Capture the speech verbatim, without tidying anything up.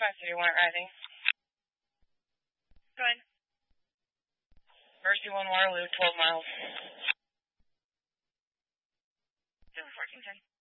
five three one arriving. Go ahead. Mercy one Waterloo, twelve miles. Silver fourteen ten.